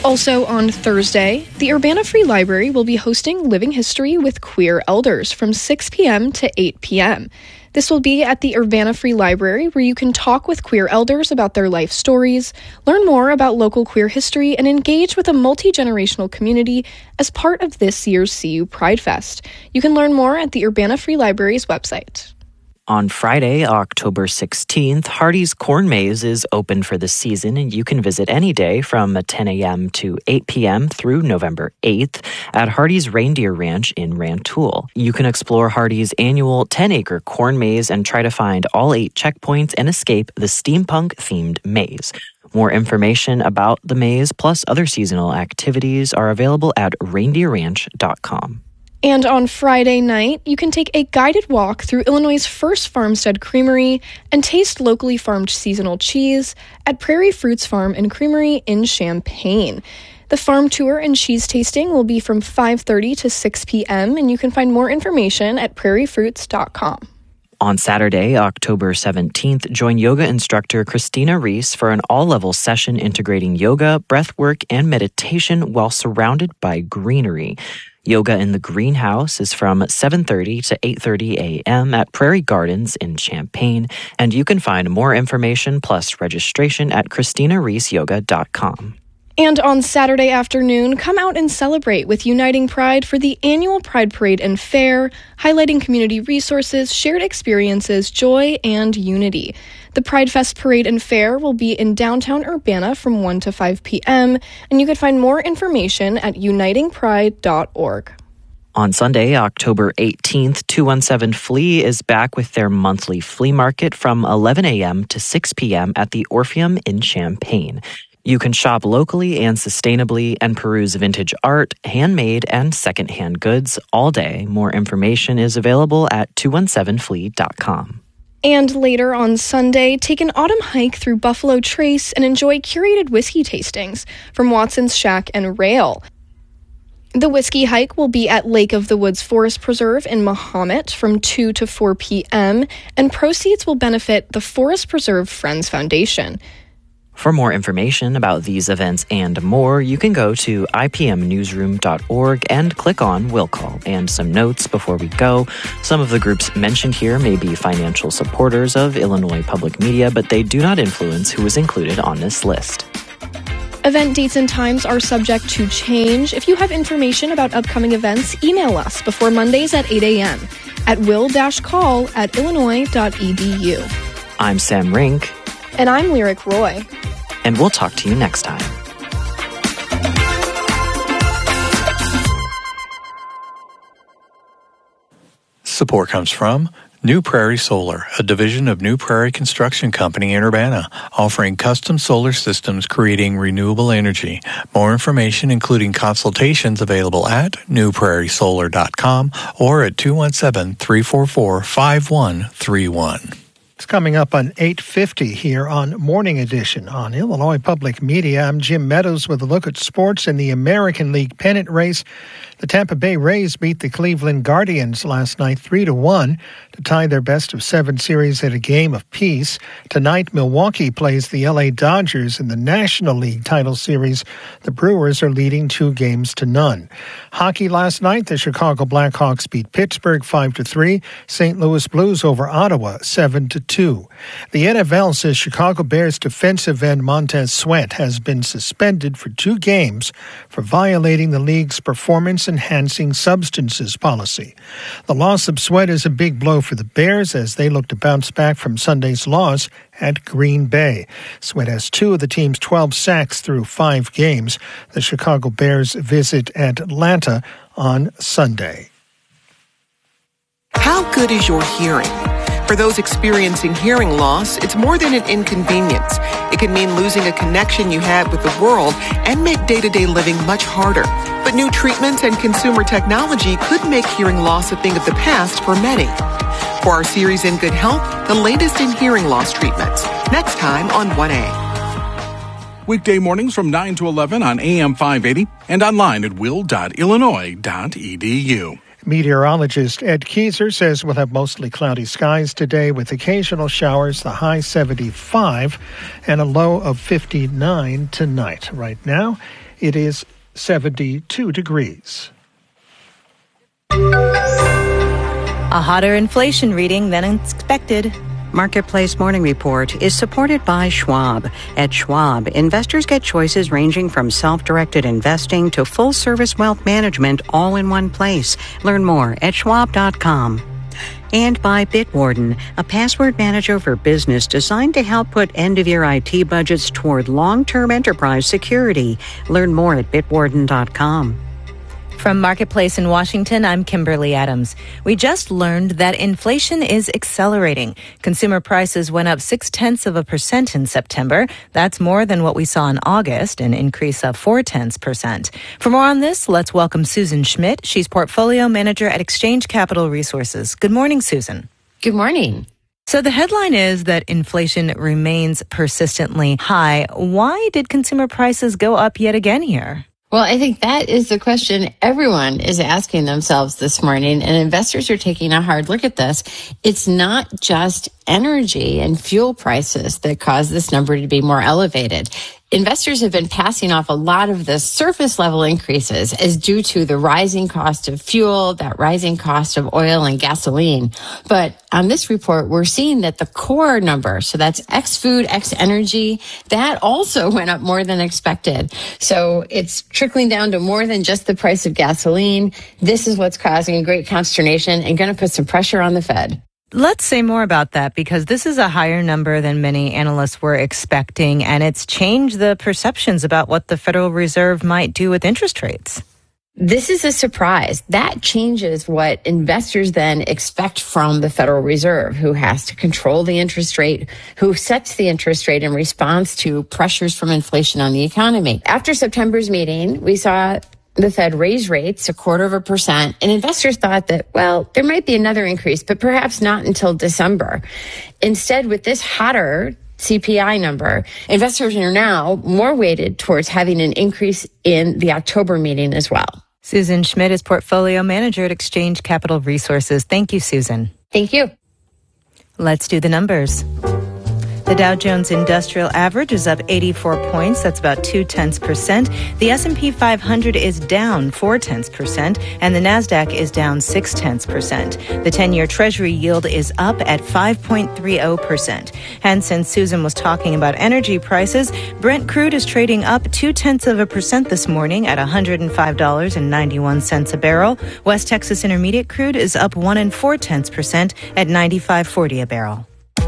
Also on Thursday, the Urbana Free Library will be hosting Living History with Queer Elders from 6 p.m. to 8 p.m. This will be at the Urbana Free Library, where you can talk with queer elders about their life stories, learn more about local queer history, and engage with a multi-generational community as part of this year's CU Pride Fest. You can learn more at the Urbana Free Library's website. On Friday, October 16th, Hardy's Corn Maze is open for the season, and you can visit any day from 10 a.m. to 8 p.m. through November 8th at Hardy's Reindeer Ranch in Rantoul. You can explore Hardy's annual 10-acre corn maze and try to find all 8 checkpoints and escape the steampunk-themed maze. More information about the maze, plus other seasonal activities, are available at reindeerranch.com. And on Friday night, you can take a guided walk through Illinois' first farmstead creamery and taste locally farmed seasonal cheese at Prairie Fruits Farm and Creamery in Champaign. The farm tour and cheese tasting will be from 5:30 to 6 p.m., and you can find more information at prairiefruits.com. On Saturday, October 17th, join yoga instructor Christina Reese for an all-level session integrating yoga, breathwork, and meditation while surrounded by greenery. Yoga in the Greenhouse is from 7:30 to 8:30 a.m. at Prairie Gardens in Champaign, and you can find more information plus registration at ChristinaReeseYoga.com. And on Saturday afternoon, come out and celebrate with Uniting Pride for the annual Pride Parade and Fair, highlighting community resources, shared experiences, joy, and unity. The Pride Fest Parade and Fair will be in downtown Urbana from 1 to 5 p.m., and you can find more information at unitingpride.org. On Sunday, October 18th, 217 Flea is back with their monthly flea market from 11 a.m. to 6 p.m. at the Orpheum in Champaign. You can shop locally and sustainably and peruse vintage art, handmade, and secondhand goods all day. More information is available at 217flea.com. And later on Sunday, take an autumn hike through Buffalo Trace and enjoy curated whiskey tastings from Watson's Shack and Rail. The whiskey hike will be at Lake of the Woods Forest Preserve in Mahomet from 2 to 4 p.m., and proceeds will benefit the Forest Preserve Friends Foundation. For more information about these events and more, you can go to ipmnewsroom.org and click on Will Call. And some notes before we go. Some of the groups mentioned here may be financial supporters of Illinois Public Media, but they do not influence who is included on this list. Event dates and times are subject to change. If you have information about upcoming events, email us before Mondays at 8 a.m. at will-call@illinois.edu. I'm Sam Rink. And I'm Lyric Roy. And we'll talk to you next time. Support comes from New Prairie Solar, a division of New Prairie Construction Company in Urbana, offering custom solar systems creating renewable energy. More information, including consultations, available at newprairiesolar.com or at 217-344-5131. It's coming up on 8:50 here on Morning Edition on Illinois Public Media. I'm Jim Meadows with a look at sports in the American League pennant race. The Tampa Bay Rays beat the Cleveland Guardians last night 3-1 to tie their best-of-7 series at a game apiece. Tonight, Milwaukee plays the LA Dodgers in the National League title series. The Brewers are leading 2-0. Hockey last night, the Chicago Blackhawks beat Pittsburgh 5-3. St. Louis Blues over Ottawa 7-2. The NFL says Chicago Bears defensive end Montez Sweat has been suspended for 2 games for violating the league's performance-enhancing substances policy. The loss of Sweat is a big blow for the Bears as they look to bounce back from Sunday's loss at Green Bay. Sweat has 2 of the team's 12 sacks through 5 games. The Chicago Bears visit Atlanta on Sunday. How good is your hearing? For those experiencing hearing loss, it's more than an inconvenience. It can mean losing a connection you had with the world and make day-to-day living much harder. But new treatments and consumer technology could make hearing loss a thing of the past for many. For our series In Good Health, the latest in hearing loss treatments. Next time on 1A. Weekday mornings from 9 to 11 on AM 580 and online at will.illinois.edu. Meteorologist Ed Keyser says we'll have mostly cloudy skies today with occasional showers, the high 75 and a low of 59 tonight. Right now, it is 72 degrees. A hotter inflation reading than expected. Marketplace Morning Report is supported by Schwab. At Schwab, investors get choices ranging from self-directed investing to full-service wealth management all in one place. Learn more at schwab.com. And by Bitwarden, a password manager for business designed to help put end-of-year IT budgets toward long-term enterprise security. Learn more at bitwarden.com. From Marketplace in Washington, I'm Kimberly Adams. We learned that inflation is accelerating. Consumer prices went up 0.6% in September. That's more than what we saw in August, an increase of 0.4%. For more on this, let's welcome Susan Schmidt. She's Portfolio Manager at Exchange Capital Resources. Good morning, Susan. Good morning. So the headline is that inflation remains persistently high. Why did consumer prices go up yet again here? Well, I think that is the question everyone is asking themselves this morning, and investors are taking a hard look at this. It's not just energy and fuel prices that cause this number to be more elevated. Investors have been passing off a lot of the surface level increases as due to the rising cost of fuel, that rising cost of oil and gasoline. But on this report, we're seeing that the core number, so that's X food, X energy, that also went up more than expected. So it's trickling down to more than just the price of gasoline. This is what's causing great consternation and going to put some pressure on the Fed. Let's say more about that, because this is a higher number than many analysts were expecting, and it's changed the perceptions about what the Federal Reserve might do with interest rates. This is a surprise. That changes what investors then expect from the Federal Reserve, who has to control the interest rate, who sets the interest rate in response to pressures from inflation on the economy. After September's meeting, we saw the Fed raise rates 0.25%, and investors thought that, well, there might be another increase, but perhaps not until December. Instead, with this hotter CPI number, investors are now more weighted towards having an increase in the October meeting as well. Susan Schmidt is Portfolio Manager at Exchange Capital Resources. Thank you, Susan. Thank you. Let's do the numbers. The Dow Jones Industrial Average is up 84 points. That's about 0.2%. The S&P 500 is down 0.4%, and the Nasdaq is down 0.6%. The 10-year Treasury yield is up at 5.30%. And since Susan was talking about energy prices, Brent crude is trading up 0.2% this morning at $105.91 a barrel. West Texas Intermediate crude is up 1.4% at $95.40 a barrel.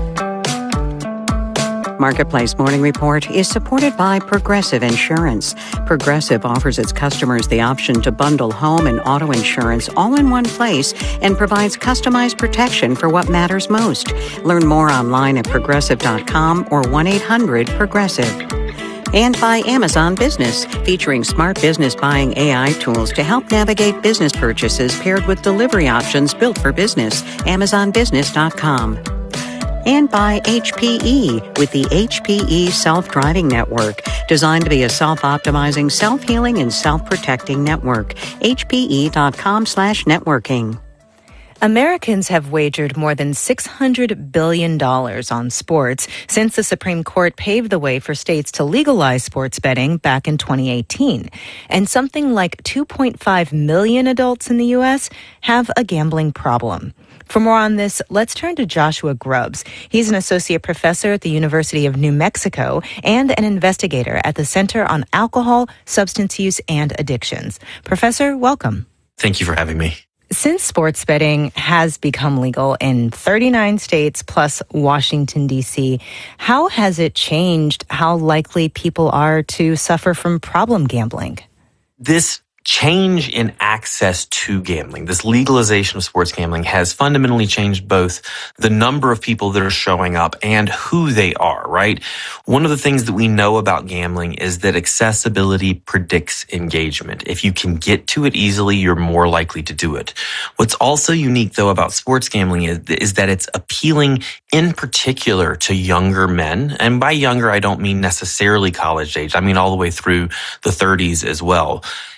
Marketplace Morning Report is supported by Progressive Insurance. Progressive offers its customers the option to bundle home and auto insurance all in one place and provides customized protection for what matters most. Learn more online at progressive.com or 1-800-PROGRESSIVE. And by Amazon Business, featuring smart business buying AI tools to help navigate business purchases paired with delivery options built for business. AmazonBusiness.com. And by HPE with the HPE Self-Driving Network, designed to be a self-optimizing, self-healing, and self-protecting network. HPE.com/networking. Americans have wagered more than $600 billion on sports since the Supreme Court paved the way for states to legalize sports betting back in 2018. And something like 2.5 million adults in the U.S. have a gambling problem. For more on this, let's turn to Joshua Grubbs. He's an associate professor at the University of New Mexico and an investigator at the Center on Alcohol, Substance Use, and Addictions. Professor, welcome. Thank you for having me. Since sports betting has become legal in 39 states plus Washington, D.C., how has it changed how likely people are to suffer from problem gambling? This change in access to gambling, this legalization of sports gambling, has fundamentally changed both the number of people that are showing up and who they are, right? One of the things that we know about gambling is that accessibility predicts engagement. If you can get to it easily, you're more likely to do it. What's also unique, though, about sports gambling is that it's appealing in particular to younger men. And by younger, I don't mean necessarily college age. I mean all the way through the 30s as well.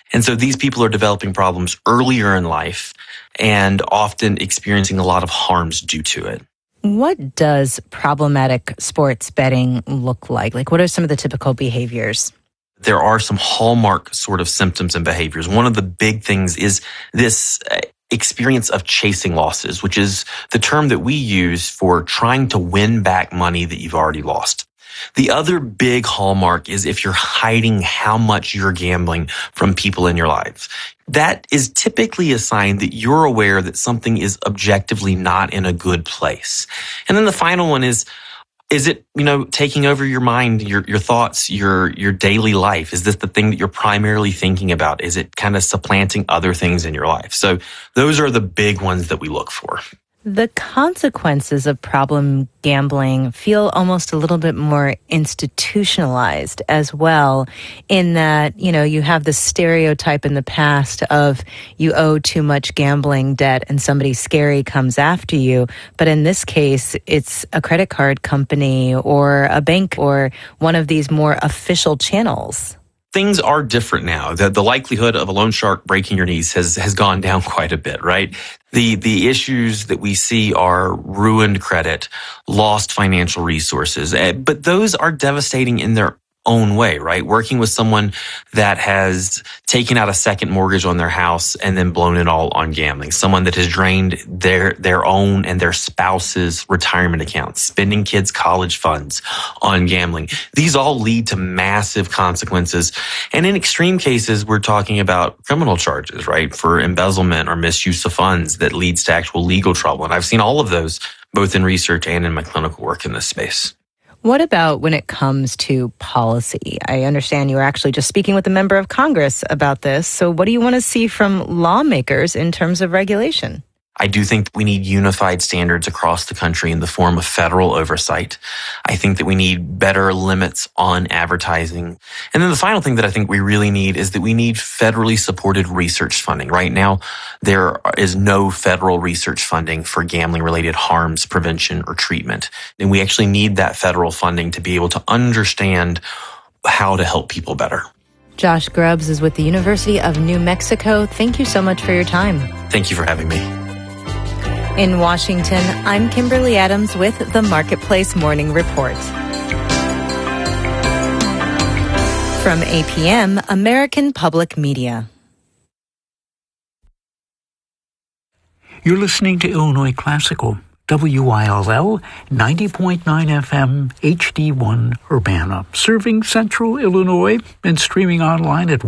And so these people are developing problems earlier in life and often experiencing a lot of harms due to it. What does problematic sports betting look like? Like, what are some of the typical behaviors? There are some hallmark sort of symptoms and behaviors. One of the big things is this experience of chasing losses, which is the term that we use for trying to win back money that you've already lost. The other big hallmark is if you're hiding how much you're gambling from people in your lives. That is typically a sign that you're aware that something is objectively not in a good place. And then the final one is it, taking over your mind, your thoughts, your daily life? Is this the thing that you're primarily thinking about? Is it kind of supplanting other things in your life? So those are the big ones that we look for. The consequences of problem gambling feel almost a little bit more institutionalized as well, in that, you have the stereotype in the past of you owe too much gambling debt and somebody scary comes after you. But in this case, it's a credit card company or a bank or one of these more official channels. Things are different now. The likelihood of a loan shark breaking your knees has gone down quite a bit, right? The issues that we see are ruined credit, lost financial resources, but those are devastating in their own way, right? Working with someone that has taken out a second mortgage on their house and then blown it all on gambling. Someone that has drained their own and their spouse's retirement accounts, spending kids' college funds on gambling. These all lead to massive consequences. And in extreme cases, we're talking about criminal charges, right? For embezzlement or misuse of funds that leads to actual legal trouble. And I've seen all of those both in research and in my clinical work in this space. What about when it comes to policy? I understand you were actually just speaking with a member of Congress about this. So what do you want to see from lawmakers in terms of regulation? I do think we need unified standards across the country in the form of federal oversight. I think that we need better limits on advertising. And then the final thing that I think we really need is that we need federally supported research funding. Right now, there is no federal research funding for gambling-related harms prevention or treatment. And we actually need that federal funding to be able to understand how to help people better. Josh Grubbs is with the University of New Mexico. Thank you so much for your time. Thank you for having me. In Washington, I'm Kimberly Adams with the Marketplace Morning Report. From APM, American Public Media. You're listening to Illinois Classical, WILL 90.9 FM HD1 Urbana, serving Central Illinois and streaming online at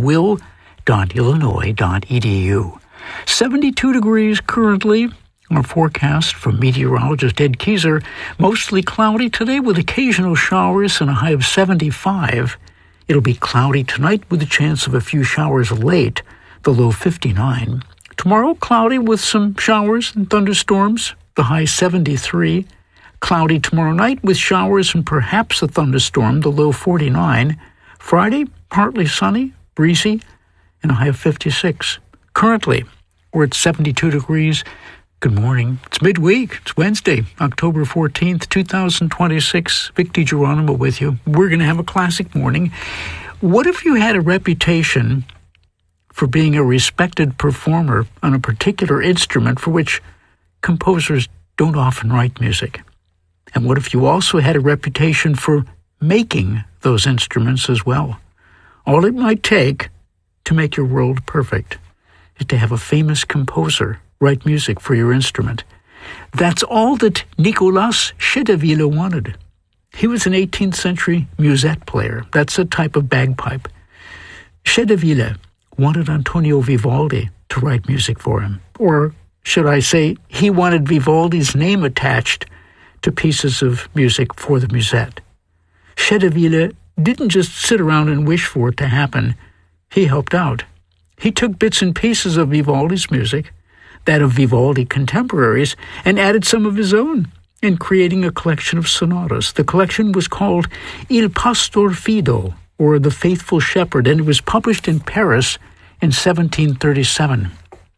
will.illinois.edu. 72 degrees currently. Our forecast from meteorologist Ed Keyser, mostly cloudy today with occasional showers and a high of 75. It'll be cloudy tonight with a chance of a few showers late, the low 59. Tomorrow, cloudy with some showers and thunderstorms, the high 73. Cloudy tomorrow night with showers and perhaps a thunderstorm, the low 49. Friday, partly sunny, breezy, and a high of 56. Currently, we're at 72 degrees. Good morning. It's midweek. It's Wednesday, October 14th, 2026. Vic DiGeronimo with you. We're going to have a classic morning. What if you had a reputation for being a respected performer on a particular instrument for which composers don't often write music? And what if you also had a reputation for making those instruments as well? All it might take to make your world perfect is to have a famous composer write music for your instrument. That's all that Nicolas Chedeville wanted. He was an 18th century musette player. That's a type of bagpipe. Chedeville wanted Antonio Vivaldi to write music for him. Or should I say, he wanted Vivaldi's name attached to pieces of music for the musette. Chedeville didn't just sit around and wish for it to happen. He helped out. He took bits and pieces of Vivaldi's music, that of Vivaldi contemporaries, and added some of his own in creating a collection of sonatas. The collection was called Il Pastor Fido, or The Faithful Shepherd, and it was published in Paris in 1737.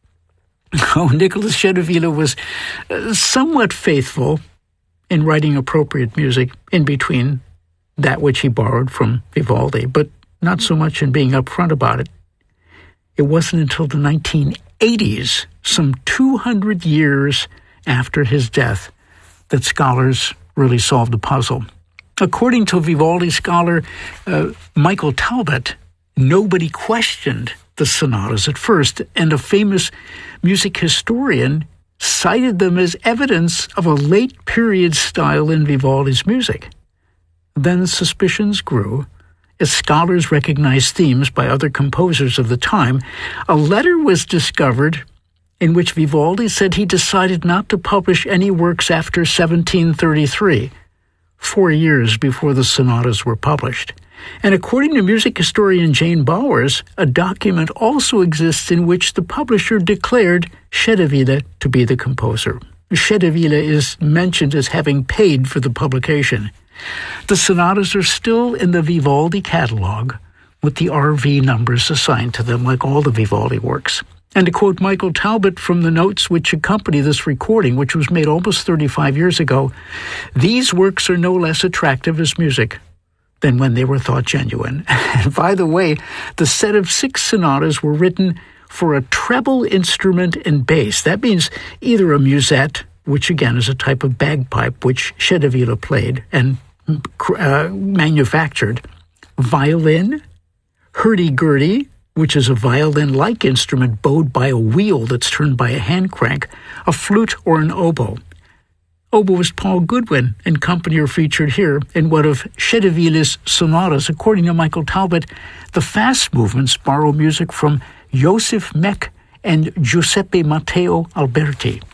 Oh, Nicolas Chedeville was somewhat faithful in writing appropriate music in between that which he borrowed from Vivaldi, but not so much in being upfront about it. It wasn't until the 1980s, some 200 years after his death, that scholars really solved the puzzle. According to Vivaldi scholar Michael Talbot, nobody questioned the sonatas at first, and a famous music historian cited them as evidence of a late-period style in Vivaldi's music. Then suspicions grew as scholars recognized themes by other composers of the time. A letter was discovered in which Vivaldi said he decided not to publish any works after 1733, 4 years before the sonatas were published. And according to music historian Jane Bowers, a document also exists in which the publisher declared Scedevielle to be the composer. Scedevielle is mentioned as having paid for the publication. The sonatas are still in the Vivaldi catalog, with the RV numbers assigned to them like all the Vivaldi works. And to quote Michael Talbot from the notes which accompany this recording, which was made almost 35 years ago, these works are no less attractive as music than when they were thought genuine. And by the way, the set of 6 sonatas were written for a treble instrument and bass. That means either a musette, which again is a type of bagpipe which Scedevielle played and manufactured, violin, hurdy-gurdy, which is a violin-like instrument bowed by a wheel that's turned by a hand crank, a flute, or an oboe. Oboist Paul Goodwin and company are featured here in one of Scedevielle's sonatas. According to Michael Talbot, the fast movements borrow music from Joseph Meck and Giuseppe Matteo Alberti.